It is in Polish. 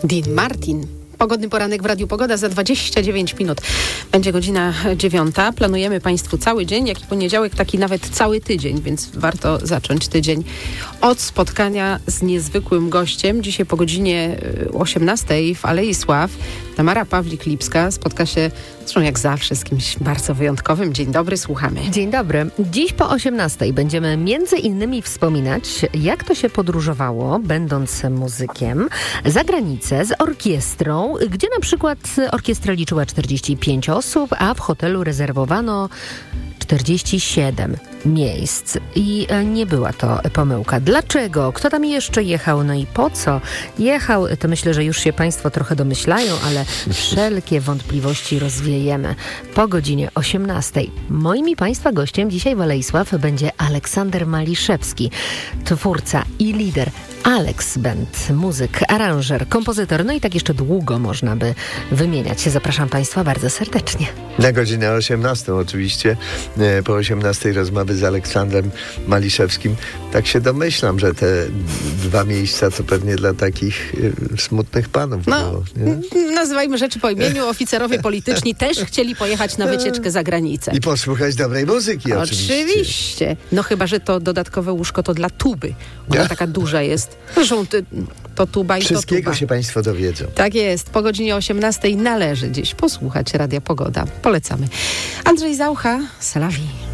Dean Martin. Pogodny poranek w Radiu Pogoda za 29 minut. Będzie godzina 9. Planujemy Państwu cały dzień, jak i poniedziałek, taki nawet cały tydzień, więc warto zacząć tydzień od spotkania z niezwykłym gościem. Dzisiaj po godzinie 18 w Alei Sław Tamara Pawlik-Lipska spotka się, zresztą jak zawsze, z kimś bardzo wyjątkowym. Dzień dobry, słuchamy. Dzień dobry. Dziś po 18 będziemy między innymi wspominać, jak to się podróżowało, będąc muzykiem, za granicę z orkiestrą, gdzie na przykład orkiestra liczyła 45 osób, a w hotelu rezerwowano 47 miejsc. I nie była to pomyłka. Dlaczego? Kto tam jeszcze jechał? No i po co jechał? To myślę, że już się Państwo trochę domyślają, ale wszelkie wątpliwości rozwiejemy po godzinie 18. Moim i Państwa gościem dzisiaj w Alei Sław będzie Aleksander Maliszewski, twórca i lider Alex Band, muzyk, aranżer, kompozytor, no i tak jeszcze długo można by wymieniać. Zapraszam Państwa bardzo serdecznie. Na godzinę 18 oczywiście, po 18 rozmowy z Aleksandrem Maliszewskim. Tak się domyślam, że te dwa miejsca to pewnie dla takich smutnych panów było. Nie? Nazywajmy rzeczy po imieniu. Oficerowie polityczni też chcieli pojechać na wycieczkę za granicę. I posłuchać dobrej muzyki Oczywiście. No chyba, że to dodatkowe łóżko to dla tuby. Ona taka duża jest. Zresztą to tuba i to tuba. Wszystkiego się Państwo dowiedzą. Tak jest. Po godzinie 18 należy gdzieś posłuchać Radia Pogoda. Polecamy. Andrzej Zaucha, Salawi.